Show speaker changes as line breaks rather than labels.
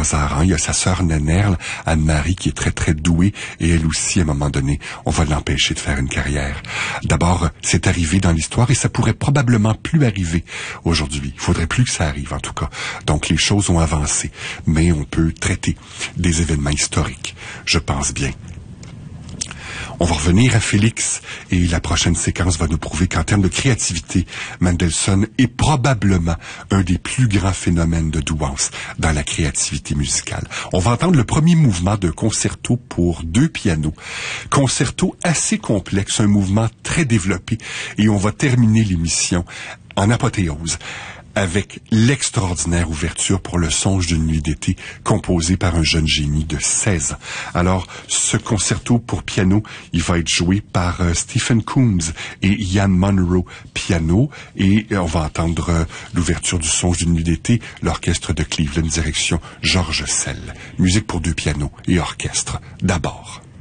hasard. Il y a sa sœur Nannerl, Anne-Marie, qui est très très douée, et elle aussi, à un moment donné, on va l'empêcher de faire une carrière. D'abord, c'est arrivé dans l'histoire et ça pourrait probablement plus arriver aujourd'hui. Il faudrait plus que ça arrive, en tout cas. Donc, les choses ont avancé. Mais on peut traiter des événements historiques, je pense bien. On va revenir à Félix et la prochaine séquence va nous prouver qu'en termes de créativité, Mendelssohn est probablement un des plus grands phénomènes de douance dans la créativité musicale. On va entendre le premier mouvement de concerto pour 2 pianos. Concerto assez complexe, un mouvement très développé, et on va terminer l'émission en apothéose avec l'extraordinaire ouverture pour le songe d'une nuit d'été, composée par un jeune génie de 16 ans. Alors, ce concerto pour piano, il va être joué par Stephen Coombs et Ian Monroe, piano, et on va entendre l'ouverture du songe d'une nuit d'été, l'orchestre de Cleveland, direction George Szell. Musique pour 2 pianos et orchestre, d'abord.